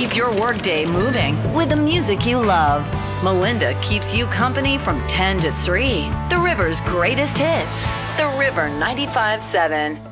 Keep your workday moving with the music you love. Melinda keeps you company from 10 to 3. The River's greatest hits. The River 95.7.